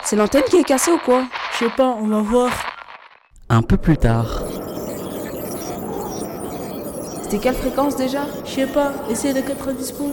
C'est l'antenne qui est cassée ou quoi? Je sais pas, on va voir. Un peu plus tard. C'était quelle fréquence déjà? Je sais pas, essaye de 90 pouces.